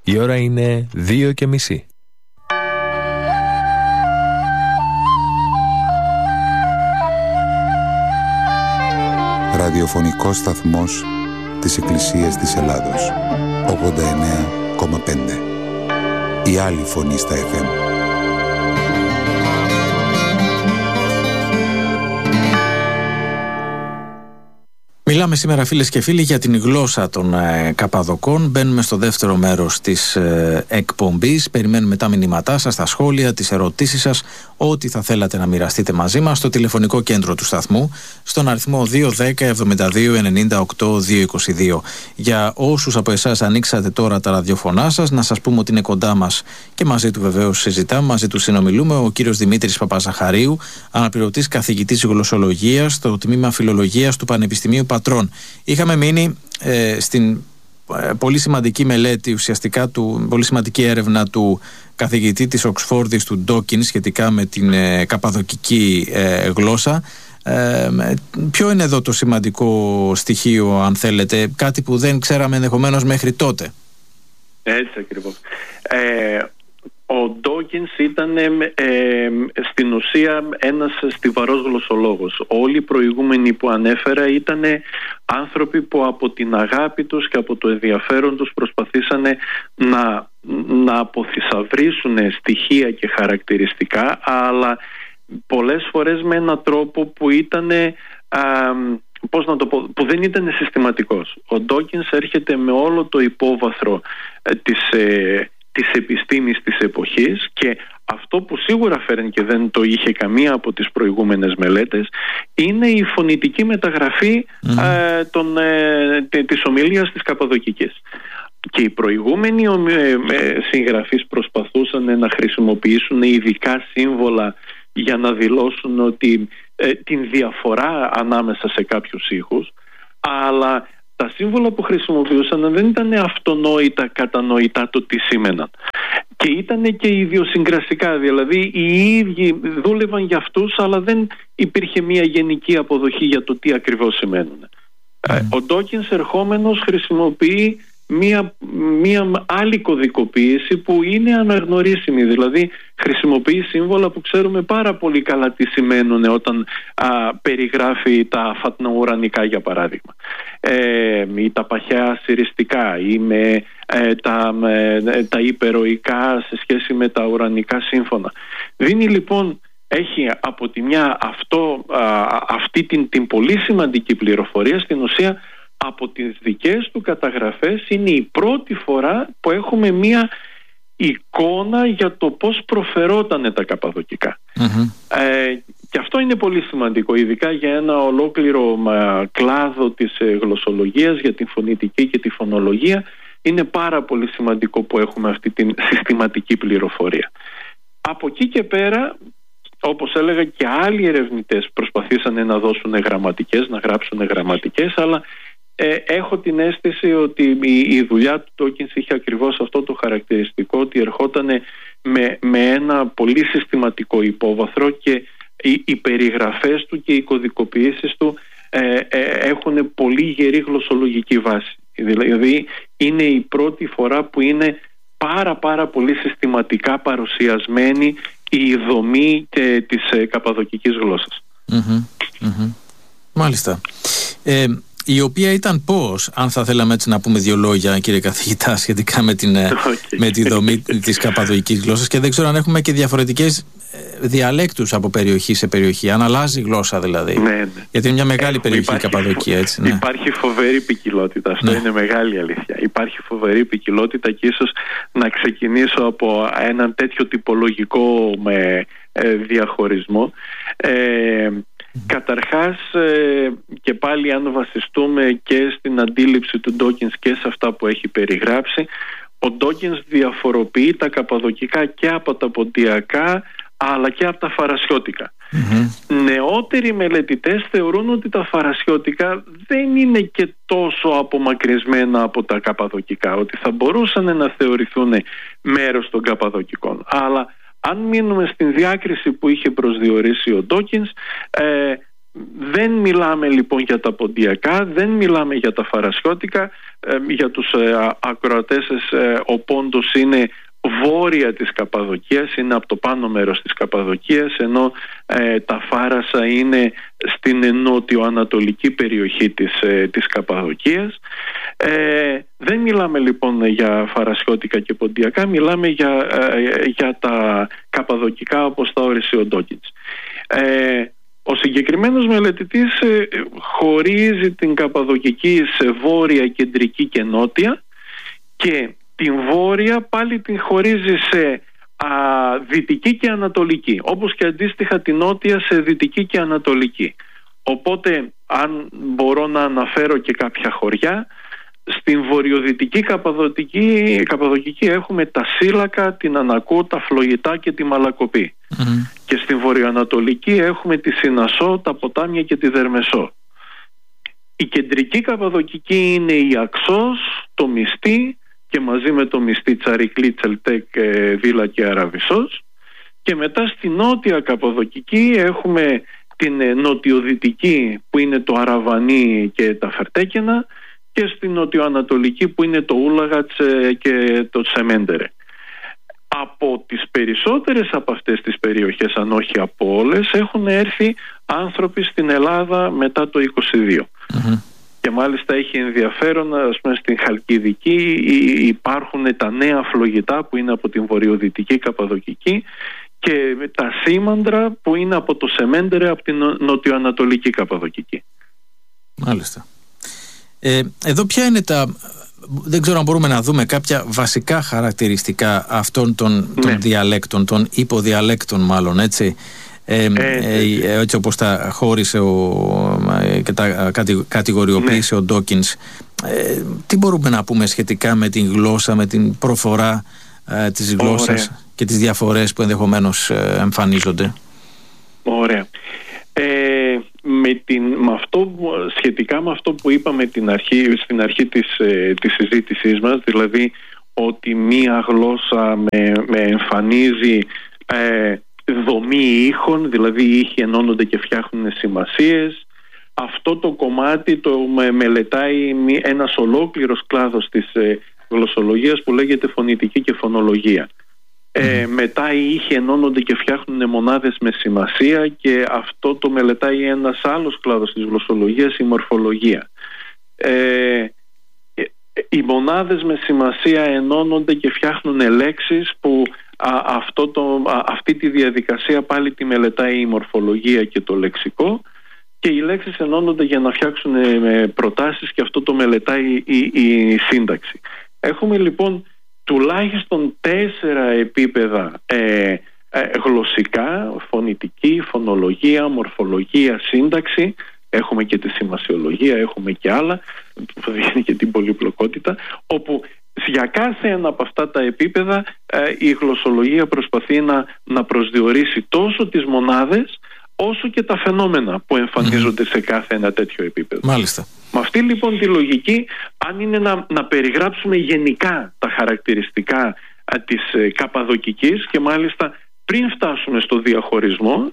Η ώρα είναι 2:30. Ραδιοφωνικός σταθμός της Εκκλησίας της Ελλάδος, 89,5. Η άλλη φωνή στα FM. Μιλάμε σήμερα, φίλες και φίλοι, για την γλώσσα των Καπαδοκών. Μπαίνουμε στο δεύτερο μέρος της εκπομπής. Περιμένουμε τα μηνύματά σας, τα σχόλια, τις ερωτήσεις σας, ό,τι θα θέλατε να μοιραστείτε μαζί μας στο τηλεφωνικό κέντρο του σταθμού, στον αριθμό 210-72-98-222. Για όσους από εσάς ανοίξατε τώρα τα ραδιοφωνά σας, να σας πούμε ότι είναι κοντά μας και μαζί του βεβαίως συζητάμε, μαζί του συνομιλούμε, ο κύριος Δημήτρης Παπαζαχαρίου, αναπληρωτής καθηγητής γλωσσολογίας στο τμήμα Φιλολογίας του Πανεπιστημίου Πατρών. Είχαμε μείνει στην πολύ σημαντική μελέτη, ουσιαστικά πολύ σημαντική έρευνα του καθηγητή της Οξφόρδης, του Ντόκιν, σχετικά με την καπαδοκική γλώσσα. Ποιο είναι εδώ το σημαντικό στοιχείο, αν θέλετε, κάτι που δεν ξέραμε ενδεχομένως μέχρι τότε? Έτσι ακριβώς. Ο Ντόκινς ήταν στην ουσία ένας στιβαρός γλωσσολόγος. Όλοι οι προηγούμενοι που ανέφερα ήταν άνθρωποι που από την αγάπη τους και από το ενδιαφέρον τους προσπαθήσανε να αποθυσαυρίσουν στοιχεία και χαρακτηριστικά, αλλά πολλές φορές με έναν τρόπο που ήταν, που δεν ήταν συστηματικός. Ο Ντόκινς έρχεται με όλο το υπόβαθρο της επιστήμης της εποχής, και αυτό που σίγουρα φέρνει και δεν το είχε καμία από τις προηγούμενες μελέτες είναι η φωνητική μεταγραφή της ομιλίας της Καπαδοκικής. Και οι προηγούμενοι συγγραφείς προσπαθούσαν να χρησιμοποιήσουν ειδικά σύμβολα για να δηλώσουν ότι την διαφορά ανάμεσα σε κάποιους ήχους, αλλά τα σύμβολα που χρησιμοποιούσαν δεν ήταν αυτονόητα κατανοητά το τι σήμαιναν, και ήταν και ιδιοσυγκρασικά, δηλαδή οι ίδιοι δούλευαν για αυτούς, αλλά δεν υπήρχε μια γενική αποδοχή για το τι ακριβώς σημαίνουν. Ο Ντόκινς ερχόμενος χρησιμοποιεί μία άλλη κωδικοποίηση που είναι αναγνωρίσιμη, δηλαδή χρησιμοποιεί σύμβολα που ξέρουμε πάρα πολύ καλά τι σημαίνουν όταν περιγράφει τα φατνοουρανικά, για παράδειγμα, ή τα παχαία συριστικά, ή με τα υπεροϊκά σε σχέση με τα ουρανικά σύμφωνα. Δίνει λοιπόν, έχει από τη μια αυτή την πολύ σημαντική πληροφορία. Στην ουσία από τις δικές του καταγραφές είναι η πρώτη φορά που έχουμε μία εικόνα για το πώς προφερόταν τα καπαδοκικά. Και αυτό είναι πολύ σημαντικό, ειδικά για ένα ολόκληρο κλάδο της γλωσσολογίας, για την φωνητική και τη φωνολογία. Είναι πάρα πολύ σημαντικό που έχουμε αυτή την συστηματική πληροφορία. Από εκεί και πέρα, όπως έλεγα, και άλλοι ερευνητές προσπαθήσανε να δώσουν γραμματικές, να γράψουν γραμματικές, αλλά έχω την αίσθηση ότι η δουλειά του Ντόκινς είχε ακριβώς αυτό το χαρακτηριστικό, ότι ερχόταν με ένα πολύ συστηματικό υπόβαθρο, και οι περιγραφές του και οι κωδικοποιήσεις του έχουν πολύ γερή γλωσσολογική βάση. Δηλαδή είναι η πρώτη φορά που είναι πάρα πολύ συστηματικά παρουσιασμένη η δομή της καπαδοκικής γλώσσας. Μάλιστα. Η οποία ήταν πώς, αν θα θέλαμε έτσι να πούμε δύο λόγια, κύριε καθηγητά, σχετικά με τη δομή της καπαδοκικής γλώσσας, και δεν ξέρω αν έχουμε και διαφορετικές διαλέκτους από περιοχή σε περιοχή, αν αλλάζει η γλώσσα δηλαδή. Ναι. Γιατί είναι μια μεγάλη περιοχή η Καπαδοκία, έτσι. Ναι. Υπάρχει φοβερή ποικιλότητα, αυτό είναι μεγάλη αλήθεια. Υπάρχει φοβερή ποικιλότητα, και ίσως να ξεκινήσω από έναν τέτοιο τυπολογικό διαχωρισμό. Καταρχάς, και πάλι αν βασιστούμε και στην αντίληψη του Ντόκινς και σε αυτά που έχει περιγράψει, ο Ντόκινς διαφοροποιεί τα καπαδοκικά και από τα ποντιακά, αλλά και από τα φαρασιώτικα. Νεότεροι μελετητές θεωρούν ότι τα φαρασιώτικα δεν είναι και τόσο απομακρυσμένα από τα καπαδοκικά, ότι θα μπορούσαν να θεωρηθούν μέρος των καπαδοκικών. Αλλά αν μείνουμε στην διάκριση που είχε προσδιορίσει ο Ντόκινς, δεν μιλάμε λοιπόν για τα ποντιακά, δεν μιλάμε για τα φαρασιώτικα, για τους ακροατές ο πόντος είναι βόρεια της Καπαδοκίας, είναι από το πάνω μέρος της Καπαδοκίας, ενώ τα Φάρασα είναι στην νότιο-ανατολική περιοχή της Καπαδοκίας. Δεν μιλάμε λοιπόν για φαρασιώτικα και ποντιακά, μιλάμε για τα καπαδοκικά όπως τα όρισε ο Ντόκινς. Ο συγκεκριμένος μελετητής χωρίζει την Καπαδοκική σε βόρεια, κεντρική και νότια, και την βόρεια πάλι την χωρίζει σε δυτική και ανατολική, όπως και αντίστοιχα την νότια σε δυτική και ανατολική. Οπότε, αν μπορώ να αναφέρω και κάποια χωριά, στην βορειοδυτική Καπαδοκική έχουμε τα Σύλακα, την Ανακό, τα Φλογητά και τη Μαλακοπή. Και στην βορειοανατολική έχουμε τη Συνασσό, τα ποτάμια και τη Δερμεσό. Η κεντρική Καπαδοκική είναι η Αξός, το Μυστή, και μαζί με το Μυστή Τσαρικλή, Τσελτέκ, Βίλα και Αραβισσός. Και μετά στη νότια Καπαδοκική έχουμε την νοτιοδυτική που είναι το Αραβανί και τα Φερτέκαινα, και στη νοτιοανατολική που είναι το Ούλαγατς και το Τσεμέντερε. Από τις περισσότερες από αυτές τις περιοχές, αν όχι από όλες, έχουν έρθει άνθρωποι στην Ελλάδα μετά το 22. Και μάλιστα έχει ενδιαφέρον, ας πούμε, στην Χαλκιδική υπάρχουν τα νέα Φλογητά που είναι από την βορειοδυτική Καπαδοκική, και τα Σήμαντρα που είναι από το Σεμέντερε από την νοτιοανατολική Καπαδοκική. Μάλιστα. Εδώ ποια είναι δεν ξέρω αν μπορούμε να δούμε κάποια βασικά χαρακτηριστικά αυτών των διαλέκτων, των υποδιαλέκτων μάλλον, έτσι, έτσι όπως τα χώρισε και τα κατηγοριοποίησε ο Ντόκινς. Τι μπορούμε να πούμε σχετικά με την γλώσσα, με την προφορά της γλώσσας και τις διαφορές που ενδεχομένως εμφανίζονται? Ωραία. Σχετικά με αυτό που είπαμε στην αρχή της συζήτησής μας, δηλαδή ότι μία γλώσσα με εμφανίζει δομή ήχων, δηλαδή οι ήχοι ενώνονται και φτιάχνουν σημασίες, αυτό το κομμάτι το μελετάει ένας ολόκληρος κλάδος της γλωσσολογίας που λέγεται φωνητική και φωνολογία. Μετά οι ήχοι ενώνονται και φτιάχνουν μονάδες με σημασία, και αυτό το μελετάει ένας άλλος κλάδος της γλωσσολογίας, η μορφολογία. Οι μονάδες με σημασία ενώνονται και φτιάχνουν λέξεις που αυτή τη διαδικασία πάλι τη μελετάει η μορφολογία και το λεξικό, και οι λέξεις ενώνονται για να φτιάξουν προτάσεις, και αυτό το μελετάει η σύνταξη. Έχουμε λοιπόν τουλάχιστον 4 επίπεδα γλωσσικά: φωνητική, φωνολογία, μορφολογία, σύνταξη. Έχουμε και τη σημασιολογία, έχουμε και άλλα που δίνει και την πολυπλοκότητα, όπου για κάθε ένα από αυτά τα επίπεδα η γλωσσολογία προσπαθεί να προσδιορίσει τόσο τις μονάδες όσο και τα φαινόμενα που εμφανίζονται σε κάθε ένα τέτοιο επίπεδο. Μάλιστα. Με αυτή λοιπόν τη λογική, αν είναι να περιγράψουμε γενικά τα χαρακτηριστικά της Καπαδοκικής, και μάλιστα πριν φτάσουμε στο διαχωρισμό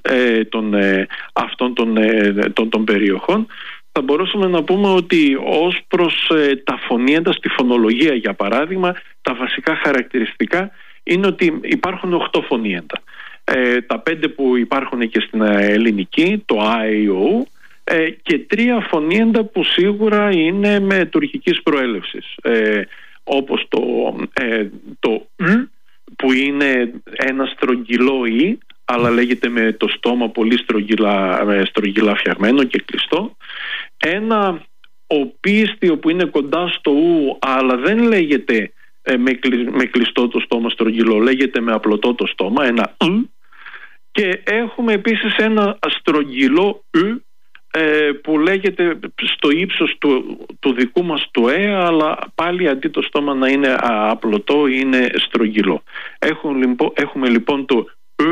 αυτών των περιοχών, θα μπορούσαμε να πούμε ότι ως προς τα φωνήεντα, στη φωνολογία για παράδειγμα, τα βασικά χαρακτηριστικά είναι ότι υπάρχουν 8 φωνήεντα. Τα 5 που υπάρχουν και στην ελληνική, το Α, Ι, Ο, και 3 φωνήεντα που σίγουρα είναι με τουρκικής προέλευσης, όπως το που είναι ένα στρογγυλό Ι, αλλά λέγεται με το στόμα πολύ στρογγυλά φτιαγμένο και κλειστό. Ένα οπίστιο που είναι κοντά στο Ου, αλλά δεν λέγεται με κλειστό το στόμα στρογγυλό, λέγεται με απλωτό το στόμα, ένα Ου. Και έχουμε επίσης ένα στρογγυλό Ου που λέγεται στο ύψος του δικού μας του αλλά πάλι αντί το στόμα να είναι απλωτό είναι στρογγυλό. Έχουμε λοιπόν το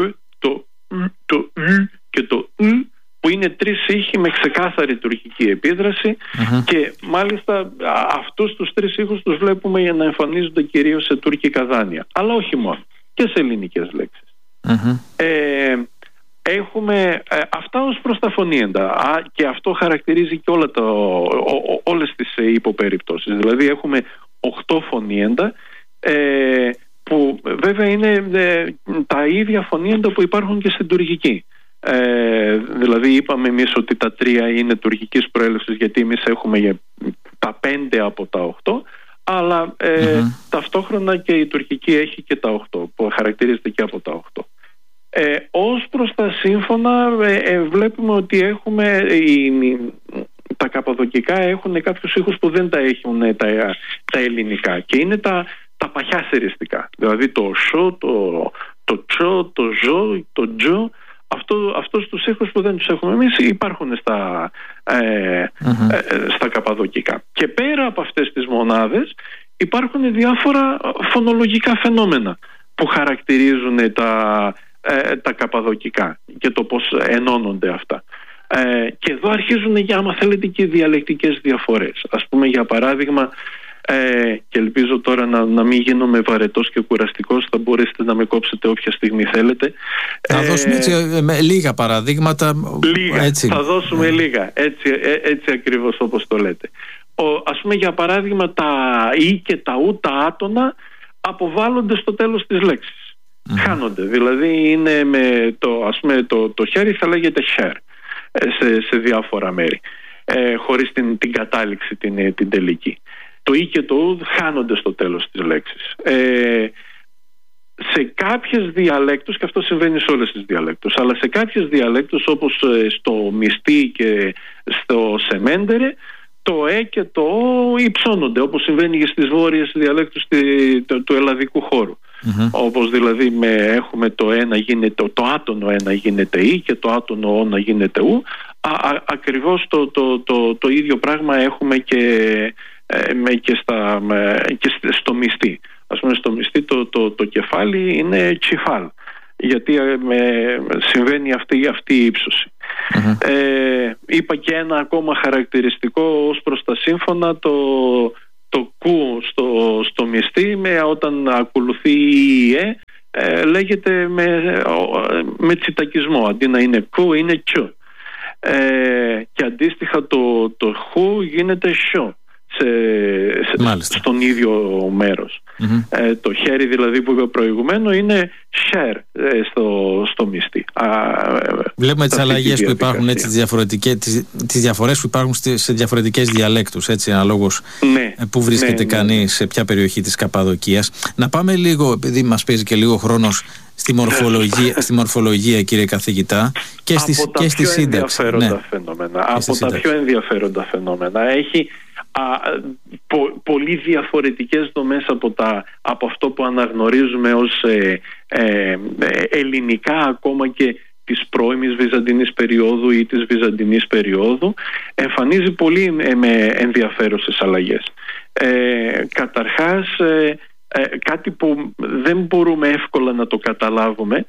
το και το που είναι 3 ήχοι με ξεκάθαρη τουρκική επίδραση, και μάλιστα αυτούς τους 3 ήχους τους βλέπουμε για να εμφανίζονται κυρίως σε τουρκικά δάνεια, αλλά όχι μόνο, και σε ελληνικές λέξεις. Έχουμε αυτά ως προς τα φωνήεντα, και αυτό χαρακτηρίζει και όλες τις υποπεριπτώσεις. Δηλαδή έχουμε 8 φωνήεντα, που βέβαια είναι τα ίδια φωνήεντα που υπάρχουν και στην τουρκική. Δηλαδή είπαμε εμείς ότι τα 3 είναι τουρκικής προέλευσης, γιατί εμείς έχουμε τα 5 από τα 8, αλλά ταυτόχρονα και η τουρκική έχει και τα 8, που χαρακτηρίζεται και από τα 8. Ως προς τα σύμφωνα, βλέπουμε ότι έχουμε τα καπαδοκικά έχουν κάποιους ήχους που δεν τα έχουν τα ελληνικά, και είναι τα παχιά σεριστικά, δηλαδή το σο, το τσο, το ζω, το τζο. Αυτούς τους ήχους που δεν τους έχουμε εμείς υπάρχουν στα καπαδοκικά. Και πέρα από αυτές τις μονάδες υπάρχουν διάφορα φωνολογικά φαινόμενα που χαρακτηρίζουν τα καπαδοκικά και το πώς ενώνονται αυτά. Και εδώ αρχίζουν, άμα θέλετε, και οι διαλεκτικές διαφορές. Ας πούμε, για παράδειγμα, και ελπίζω τώρα να μην γίνομαι βαρετός και κουραστικός, θα μπορέσετε να με κόψετε όποια στιγμή θέλετε. Θα δώσουμε λίγα παραδείγματα. Έτσι. Θα δώσουμε λίγα, έτσι ακριβώς όπως το λέτε. Ας πούμε, για παράδειγμα, τα «η» και τα «ου», τα άτονα αποβάλλονται στο τέλος της λέξης. Χάνονται, δηλαδή είναι το χέρι θα λέγεται «χέρ» σε διάφορα μέρη, χωρίς την κατάληξη την τελική. Το «η» και το «ου» χάνονται στο τέλος της λέξης. Σε κάποιες διαλέκτους, και αυτό συμβαίνει σε όλες τις διαλέκτους, αλλά σε κάποιες διαλέκτους, όπως στο μυστή και στο σεμέντερε, το «ε» και το «ο» υψώνονται, όπως συμβαίνει και στις βόρειες διαλέκτους του ελλαδικού χώρου. Όπως δηλαδή έχουμε το «ε» να γίνεται, το άτονο «ε» να γίνεται «η» και το άτονο «ο» να γίνεται «ου». Ακριβώς το ίδιο πράγμα έχουμε και στο μυστή. Ας πούμε, στο μυστή το κεφάλι είναι τσιφάλ, γιατί συμβαίνει αυτή η ύψωση. Είπα και ένα ακόμα χαρακτηριστικό ως προς τα σύμφωνα, το κου στο μυστή, όταν ακολουθεί η λέγεται με τσιτακισμό, αντί να είναι κου είναι τσου, και αντίστοιχα το χου γίνεται σιο στον ίδιο μέρος. Το χέρι δηλαδή που είπα προηγουμένως είναι share στο μυστή. Βλέπουμε τις αλλαγές που υπάρχουν, τις διαφορές που υπάρχουν σε διαφορετικές διαλέκτους, έτσι, αναλόγως που βρίσκεται κανείς, σε ποια περιοχή της Καπαδοκίας. Να πάμε λίγο, επειδή μας παίζει και λίγο χρόνος, στη μορφολογία, κύριε καθηγητά, και στη σύνταξη. Από τα πιο ενδιαφέροντα φαινόμενα. Έχει πολύ διαφορετικές δομές από αυτό που αναγνωρίζουμε ως ελληνικά, ακόμα και της πρώιμης Βυζαντινής περίοδου ή της Βυζαντινής περίοδου. Εμφανίζει πολύ ενδιαφέρουσες αλλαγές. Καταρχάς, κάτι που δεν μπορούμε εύκολα να το καταλάβουμε,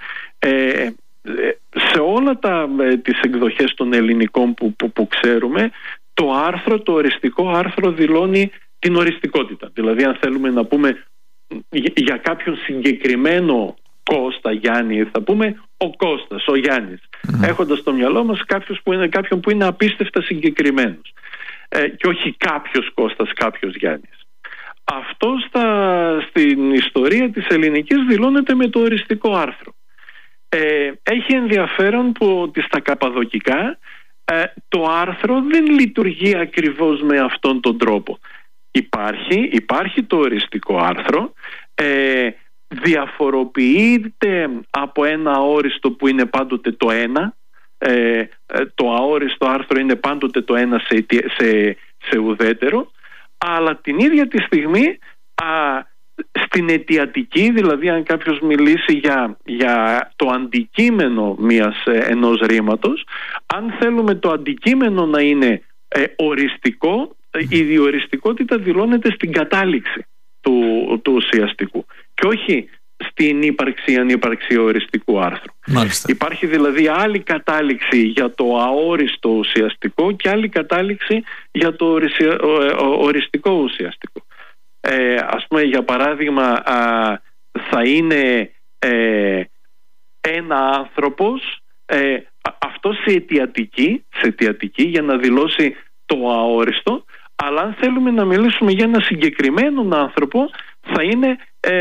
σε όλα τις εκδοχές των ελληνικών που ξέρουμε, το οριστικό άρθρο δηλώνει την οριστικότητα. Δηλαδή, αν θέλουμε να πούμε για κάποιον συγκεκριμένο Κώστα Γιάννη, θα πούμε ο Κώστας, ο Γιάννης, έχοντας στο μυαλό μας κάποιον που είναι απίστευτα συγκεκριμένος, και όχι κάποιος Κώστας, κάποιος Γιάννης. Αυτό στην ιστορία της ελληνικής δηλώνεται με το οριστικό άρθρο. Έχει ενδιαφέρον που στα καπαδοκικά το άρθρο δεν λειτουργεί ακριβώς με αυτόν τον τρόπο. Υπάρχει το οριστικό άρθρο, διαφοροποιείται από ένα αόριστο που είναι πάντοτε το ένα. Το αόριστο άρθρο είναι πάντοτε το ένα σε ουδέτερο, αλλά την ίδια τη στιγμή στην αιτιατική, δηλαδή αν κάποιος μιλήσει για το αντικείμενο ενός ρήματος, αν θέλουμε το αντικείμενο να είναι οριστικό, η διοριστικότητα δηλώνεται στην κατάληξη του ουσιαστικού και όχι στην ύπαρξη οριστικού άρθρου. Μάλιστα. Υπάρχει δηλαδή άλλη κατάληξη για το αόριστο ουσιαστικό και άλλη κατάληξη για το οριστικό ουσιαστικό. Ας πούμε, για παράδειγμα, θα είναι ένα άνθρωπος αυτό σε αιτιατική για να δηλώσει το αόριστο, αλλά αν θέλουμε να μιλήσουμε για ένα συγκεκριμένο άνθρωπο, θα είναι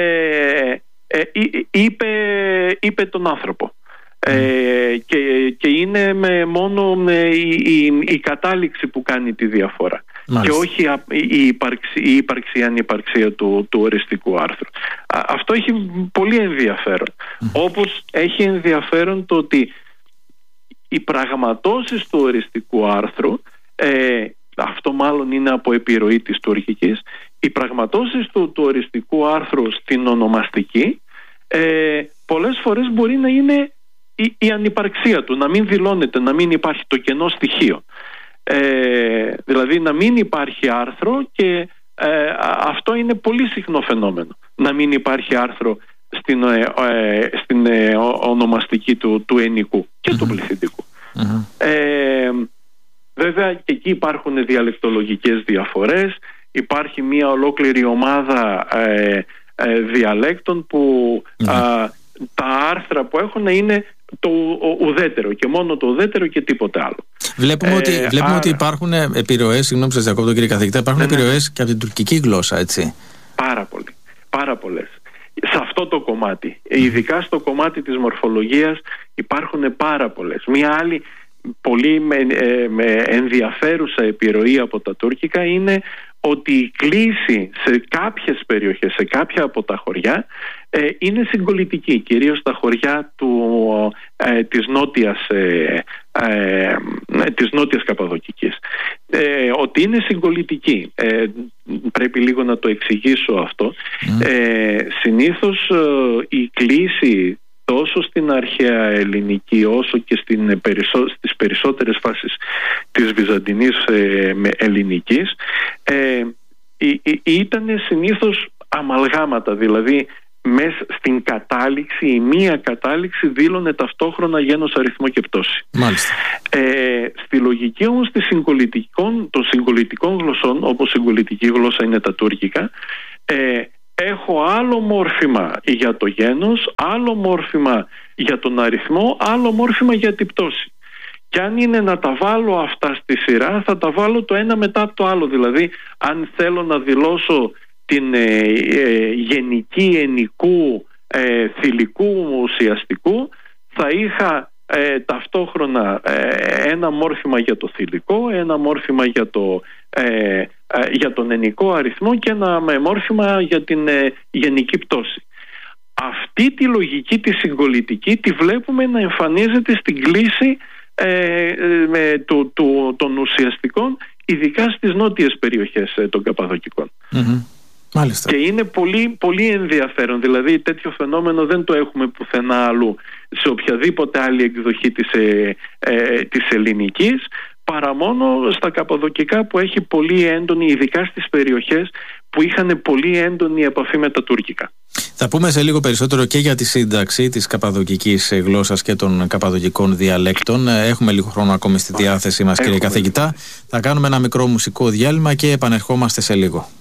είπε τον άνθρωπο. Και είναι μόνο η κατάληξη που κάνει τη διαφορά. Μάλιστα. Και όχι η ύπαρξη ή ανυπαρξία του οριστικού άρθρου. Αυτό έχει πολύ ενδιαφέρον. Όπως έχει ενδιαφέρον το ότι οι πραγματώσεις του οριστικού άρθρου, αυτό μάλλον είναι από επιρροή της τουρκικής, οι πραγματώσεις του οριστικού άρθρου στην ονομαστική πολλές φορές μπορεί να είναι η ανυπαρξία του, να μην δηλώνεται, να μην υπάρχει το κενό στοιχείο, δηλαδή να μην υπάρχει άρθρο, και αυτό είναι πολύ συχνό φαινόμενο, να μην υπάρχει άρθρο στην ονομαστική του ενικού και του πληθυντικού. Βέβαια και εκεί υπάρχουν διαλεκτολογικές διαφορές, υπάρχει μια ολόκληρη ομάδα διαλέκτων που τα άρθρα που έχουν είναι το ουδέτερο και μόνο το ουδέτερο και τίποτε άλλο. Βλέπουμε ότι υπάρχουν επιρροές, συγγνώμη σας διακόπτω κύριε καθηγητά, υπάρχουν επιρροές και από την τουρκική γλώσσα, έτσι. Πάρα πολλές. Σε αυτό το κομμάτι, ειδικά στο κομμάτι της μορφολογίας, υπάρχουν πάρα πολλές. Μια άλλη πολύ με ενδιαφέρουσα επιρροή από τα τουρκικά είναι ότι η κλίση σε κάποιες περιοχές, σε κάποια από τα χωριά, είναι συγκολητική, κυρίως στα χωριά της νότιας Καπαδοκικής. Ότι είναι συγκολητική, πρέπει λίγο να το εξηγήσω αυτό. Συνήθως η κλίση τόσο στην αρχαία ελληνική όσο και στις περισσότερες φάσεις της βυζαντινής ελληνικής ήταν συνήθως αμαλγάματα, δηλαδή μέσα στην κατάληξη, η μία κατάληξη δήλωνε ταυτόχρονα γένος, αριθμό και πτώση. Μάλιστα. Στη λογική όμως των συγκολητικών γλωσσών, όπως συγκολητική γλώσσα είναι τα τουρκικά, έχω άλλο μόρφημα για το γένος, άλλο μόρφημα για τον αριθμό, άλλο μόρφημα για την πτώση. Και αν είναι να τα βάλω αυτά στη σειρά, θα τα βάλω το ένα μετά το άλλο. Δηλαδή, αν θέλω να δηλώσω την γενική ενικού θηλυκού ουσιαστικού, θα είχα ταυτόχρονα ένα μόρφημα για το θηλυκό, ένα μόρφημα για τον ενικό αριθμό και ένα μόρφημα για την γενική πτώση. Αυτή τη λογική τη συγκολητική τη βλέπουμε να εμφανίζεται στην κλίση των ουσιαστικών, ειδικά στις νότιες περιοχές των Καπαδοκικών. Μάλιστα. Και είναι πολύ, πολύ ενδιαφέρον. Δηλαδή τέτοιο φαινόμενο δεν το έχουμε πουθενά αλλού σε οποιαδήποτε άλλη εκδοχή της ελληνικής, παρά μόνο στα Καπαδοκικά, που έχει πολύ έντονη, ειδικά στις περιοχές που είχαν πολύ έντονη επαφή με τα τουρκικά. Θα πούμε σε λίγο περισσότερο και για τη σύνταξη της καπαδοκικής γλώσσας και των καπαδοκικών διαλέκτων. Έχουμε λίγο χρόνο ακόμη στη διάθεσή μας, κύριε καθηγητά. Θα κάνουμε ένα μικρό μουσικό διάλειμμα και επανερχόμαστε σε λίγο.